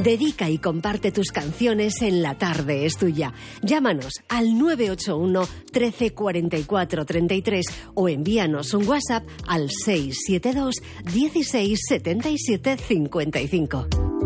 Dedica y comparte tus canciones en La Tarde es Tuya. Llámanos al 981 13 44 33 o envíanos un WhatsApp al 672 16 77 55.